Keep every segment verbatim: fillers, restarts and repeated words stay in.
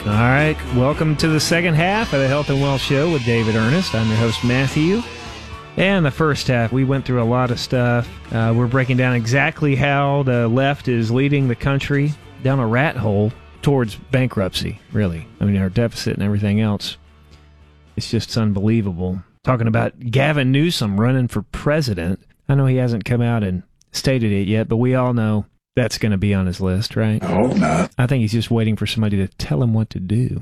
All right, welcome to the second half of the Health and Wealth Show with David Ernest. I'm your host, Matthew. And the first half, we went through a lot of stuff. Uh, we're breaking down exactly how the left is leading the country down a rat hole towards bankruptcy, really. I mean, our deficit and everything else. It's just unbelievable. Talking about Gavin Newsom running for president. I know he hasn't come out and stated it yet, but we all know that's going to be on his list, right? I hope not. I think he's just waiting for somebody to tell him what to do.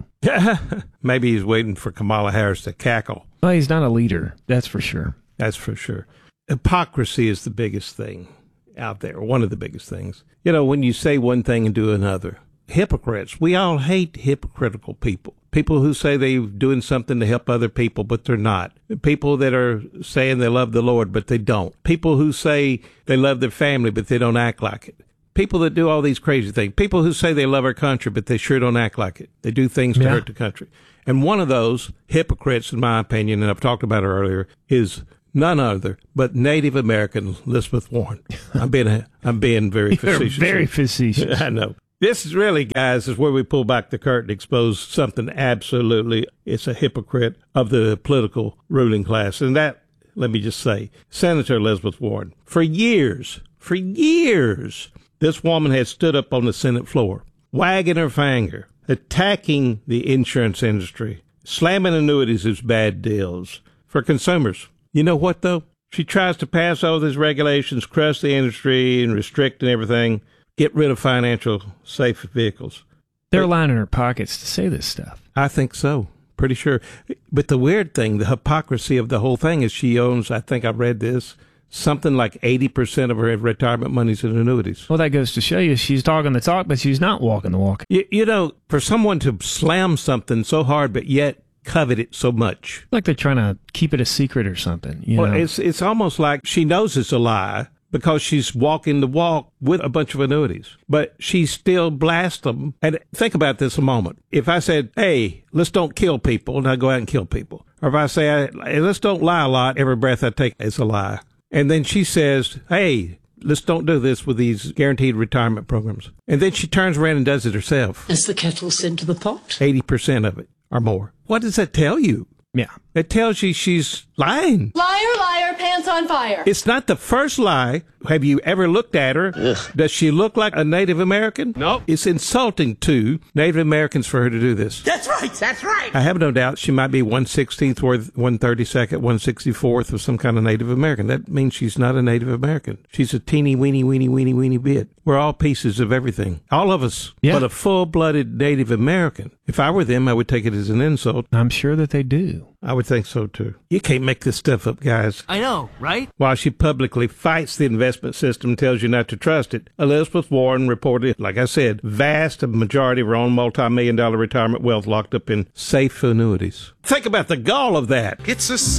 Maybe he's waiting for Kamala Harris to cackle. Well, he's not a leader, that's for sure. That's for sure. Hypocrisy is the biggest thing out there, one of the biggest things. You know, when you say one thing and do another. Hypocrites. We all hate hypocritical people. People who say they're doing something to help other people, but they're not. People that are saying they love the Lord, but they don't. People who say they love their family, but they don't act like it. People that do all these crazy things. People who say they love our country, but they sure don't act like it. They do things to yeah. hurt the country. And one of those hypocrites, in my opinion, and I've talked about her earlier, is none other but Native American Elizabeth Warren. I'm being, I'm being very facetious. Very facetious. I know. This is really, guys, is where we pull back the curtain, expose something absolutely, it's a hypocrite of the political ruling class. And that, let me just say, Senator Elizabeth Warren, for years, for years, this woman has stood up on the Senate floor, wagging her finger, attacking the insurance industry, slamming annuities as bad deals for consumers. You know what, though? She tries to pass all these regulations, crush the industry and restrict and everything, get rid of financial safe vehicles. They're but, lining her pockets to say this stuff. I think so. Pretty sure. But the weird thing, the hypocrisy of the whole thing is she owns, I think I read this, something like eighty percent of her retirement money's in annuities. Well, that goes to show you she's talking the talk, but she's not walking the walk. You, you know, for someone to slam something so hard, but yet covet it so much. Like they're trying to keep it a secret or something. You well, know? it's it's almost like she knows it's a lie because she's walking the walk with a bunch of annuities. But she still blasts them. And think about this a moment. If I said, hey, let's don't kill people, and I go out and kill people. Or if I say, hey, let's don't lie a lot, every breath I take is a lie. And then she says, hey, let's don't do this with these guaranteed retirement programs. And then she turns around and does it herself. Is the kettle sent to the pot? eighty percent of it or more. What does that tell you? Yeah. It tells you she's lying. Liar, liar, pants on fire. It's not the first lie. Have you ever looked at her? Ugh. Does she look like a Native American? Nope. It's insulting to Native Americans for her to do this. That's right, that's right. I have no doubt she might be one sixteenth or one thirty-second, one sixty-fourth of some kind of Native American. That means she's not a Native American. She's a teeny, weeny, weeny, weeny, weeny bit. We're all pieces of everything. All of us. Yeah. But a full-blooded Native American. If I were them, I would take it as an insult. I'm sure that they do. I would think so, too. You can't make this stuff up, guys. I know, right? While she publicly fights the investment system and tells you not to trust it, Elizabeth Warren reported, like I said, vast majority of her own multi-million dollar retirement wealth locked up in safe annuities. Think about the gall of that. It's a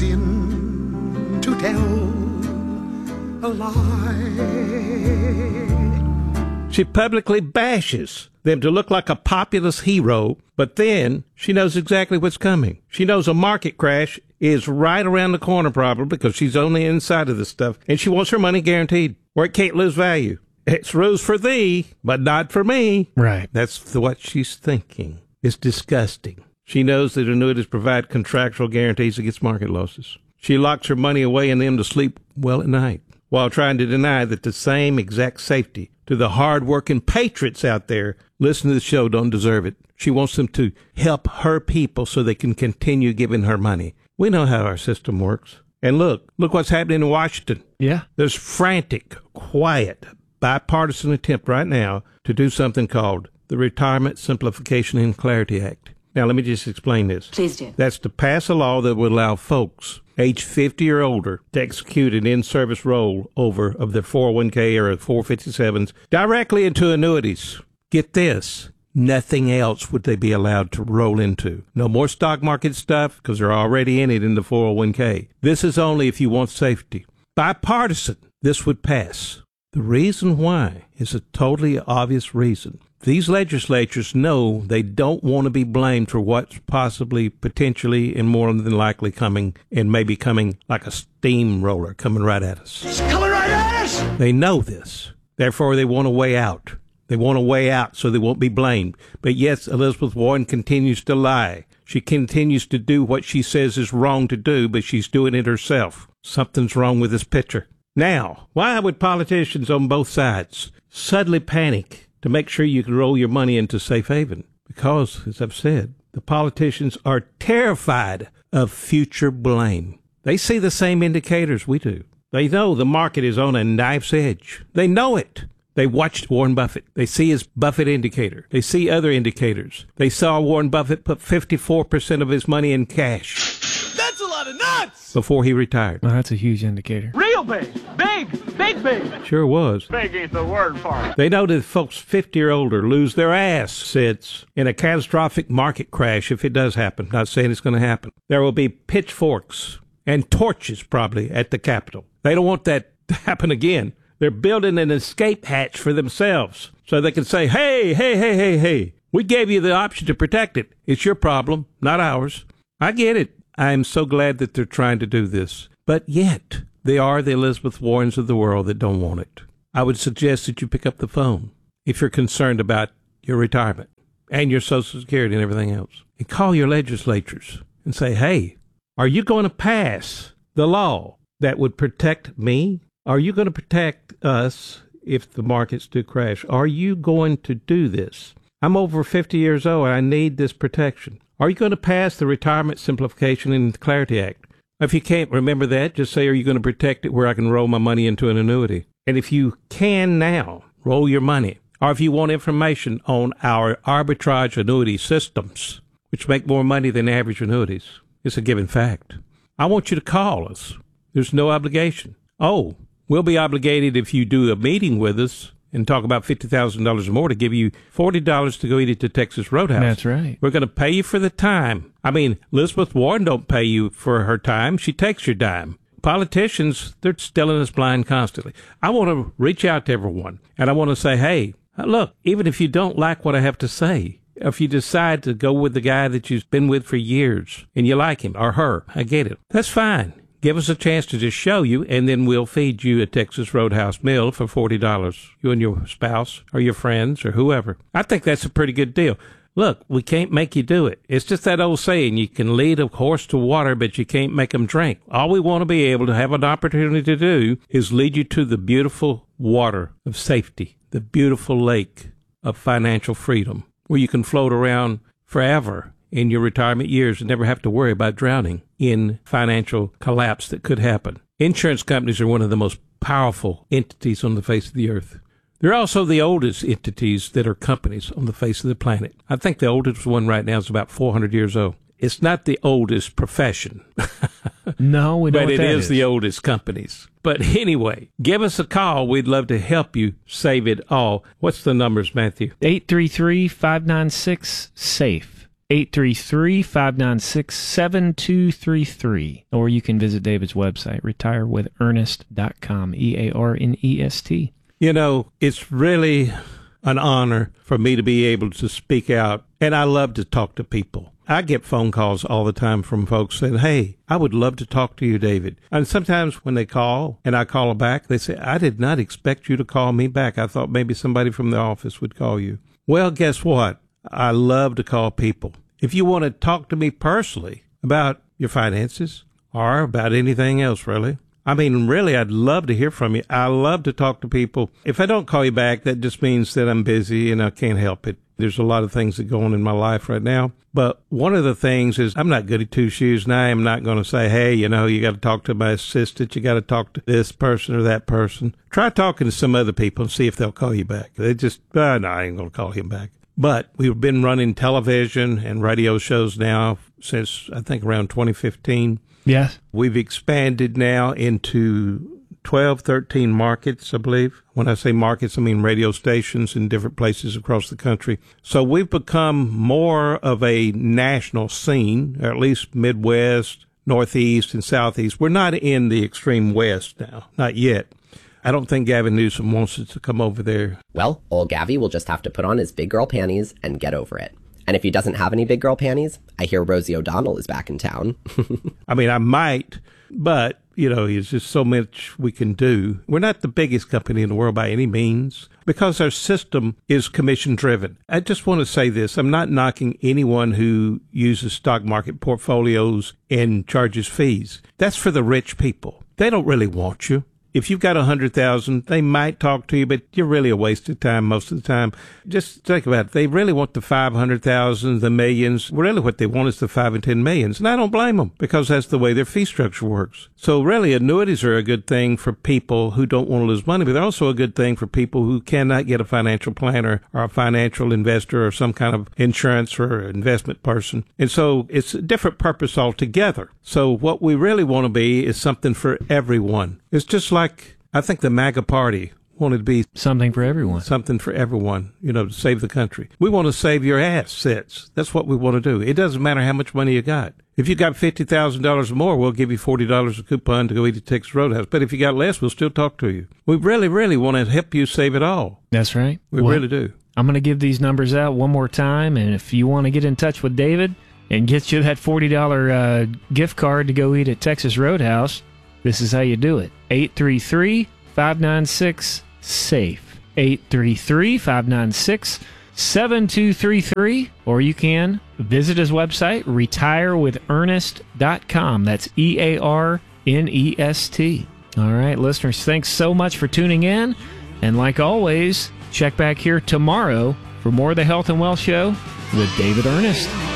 sin to tell a lie. She publicly bashes them to look like a populist hero, but then she knows exactly what's coming. She knows a market crash is right around the corner probably because she's on the inside of this stuff, and she wants her money guaranteed where it can't lose value. It's rules for thee, but not for me. Right. That's what she's thinking. It's disgusting. She knows that annuities provide contractual guarantees against market losses. She locks her money away in them to sleep well at night, while trying to deny that the same exact safety to the hard-working patriots out there listening to the show don't deserve it. She wants them to help her people so they can continue giving her money. We know how our system works. And look, look what's happening in Washington. Yeah. There's frantic, quiet, bipartisan attempt right now to do something called the Retirement Simplification and Clarity Act. Now, let me just explain this. Please do. That's to pass a law that would allow folks age fifty or older to execute an in-service rollover of their four oh one k or four fifty-sevens directly into annuities. Get this. Nothing else would they be allowed to roll into. No more stock market stuff because they're already in it in the four oh one k. This is only if you want safety. Bipartisan, this would pass. The reason why is a totally obvious reason. These legislatures know they don't want to be blamed for what's possibly, potentially, and more than likely coming, and maybe coming like a steamroller coming right at us. It's coming right at us! They know this. Therefore, they want a way out. They want a way out so they won't be blamed. But yes, Elizabeth Warren continues to lie. She continues to do what she says is wrong to do, but she's doing it herself. Something's wrong with this picture. Now, why would politicians on both sides suddenly panic to make sure you can roll your money into safe haven? Because, as I've said, the politicians are terrified of future blame. They see the same indicators we do. They know the market is on a knife's edge. They know it. They watched Warren Buffett. They see his Buffett indicator. They see other indicators. They saw Warren Buffett put fifty-four percent of his money in cash. That's a lot of nuts! Before he retired. Well, that's a huge indicator. Real big. Big. Big, big. Sure was. Big ain't the word for it. They know that folks fifty or older lose their ass sits in a catastrophic market crash if it does happen. Not saying it's going to happen. There will be pitchforks and torches probably at the Capitol. They don't want that to happen again. They're building an escape hatch for themselves so they can say, hey, hey, hey, hey, hey, we gave you the option to protect it. It's your problem, not ours. I get it. I am so glad that they're trying to do this. But yet, they are the Elizabeth Warrens of the world that don't want it. I would suggest that you pick up the phone if you're concerned about your retirement and your Social Security and everything else. And call your legislatures and say, hey, are you going to pass the law that would protect me? Are you going to protect us if the markets do crash? Are you going to do this? I'm over fifty years old and I need this protection. Are you going to pass the Retirement Simplification and Clarity Act? If you can't remember that, just say, are you going to protect it where I can roll my money into an annuity? And if you can now, roll your money. Or if you want information on our arbitrage annuity systems, which make more money than average annuities, it's a given fact. I want you to call us. There's no obligation. Oh, we'll be obligated if you do a meeting with us and talk about fifty thousand dollars or more to give you forty dollars to go eat at the Texas Roadhouse. That's right. We're going to pay you for the time. I mean, Elizabeth Warren don't pay you for her time. She takes your dime. Politicians, they're stealing us blind constantly. I want to reach out to everyone, and I want to say, hey, look, even if you don't like what I have to say, if you decide to go with the guy that you've been with for years and you like him or her, I get it. That's fine. Give us a chance to just show you, and then we'll feed you a Texas Roadhouse meal for forty dollars, you and your spouse or your friends or whoever. I think that's a pretty good deal. Look, we can't make you do it. It's just that old saying, you can lead a horse to water, but you can't make him drink. All we want to be able to have an opportunity to do is lead you to the beautiful water of safety, the beautiful lake of financial freedom, where you can float around forever in your retirement years and never have to worry about drowning in financial collapse that could happen. Insurance companies are one of the most powerful entities on the face of the earth. They're also the oldest entities that are companies on the face of the planet. I think the oldest one right now is about four hundred years old. It's not the oldest profession. No, we don't. But it is, is the oldest companies. But anyway, give us a call. We'd love to help you save it all. What's the numbers, Matthew? eight three three, five nine six, SAFE. eight three three, five nine six, seven two three three. Or you can visit David's website, retire with ernest dot com, E A R N E S T. You know, it's really an honor for me to be able to speak out, and I love to talk to people. I get phone calls all the time from folks saying, hey, I would love to talk to you, David. And sometimes when they call and I call them back, they say, I did not expect you to call me back. I thought maybe somebody from the office would call you. Well, guess what? I love to call people. If you want to talk to me personally about your finances or about anything else, really, I mean, really, I'd love to hear from you. I love to talk to people. If I don't call you back, that just means that I'm busy and I can't help it. There's a lot of things that go on in my life right now. But one of the things is I'm not good at two shoes, and I am not going to say, hey, you know, you got to talk to my assistant. You got to talk to this person or that person. Try talking to some other people and see if they'll call you back. They just, oh, no, I ain't going to call him back. But we've been running television and radio shows now since, I think, around twenty fifteen. Yes. We've expanded now into twelve, thirteen markets, I believe. When I say markets, I mean radio stations in different places across the country. So we've become more of a national scene, or at least Midwest, Northeast, and Southeast. We're not in the extreme West now, not yet. I don't think Gavin Newsom wants us to come over there. Well, old Gavi will just have to put on his big girl panties and get over it. And if he doesn't have any big girl panties, I hear Rosie O'Donnell is back in town. I mean, I might, but, you know, there's just so much we can do. We're not the biggest company in the world by any means, because our system is commission driven. I just want to say this. I'm not knocking anyone who uses stock market portfolios and charges fees. That's for the rich people. They don't really want you. If you've got a hundred thousand, they might talk to you, but you're really a waste of time most of the time. Just think about it. They really want the five hundred thousand, the millions. Really what they want is the five and ten millions. And I don't blame them because that's the way their fee structure works. So really annuities are a good thing for people who don't want to lose money, but they're also a good thing for people who cannot get a financial planner or a financial investor or some kind of insurance or investment person. And so it's a different purpose altogether. So what we really want to be is something for everyone. It's just like, I think the MAGA party wanted to be something for everyone. Something for everyone, you know, to save the country. We want to save your assets. That's what we want to do. It doesn't matter how much money you got. If you got fifty thousand dollars or more, we'll give you forty dollars a coupon to go eat at Texas Roadhouse. But if you got less, we'll still talk to you. We really, really want to help you save it all. That's right. We well, really do. I'm going to give these numbers out one more time, and if you want to get in touch with David and get you that forty dollars uh, gift card to go eat at Texas Roadhouse, this is how you do it. eight three three, five nine six, SAFE. eight three three, five nine six, seven two three three. Or you can visit his website, retire with ernest dot com. That's E A R N E S T. All right, listeners, thanks so much for tuning in. And like always, check back here tomorrow for more of the Health and Wealth Show with David Ernest.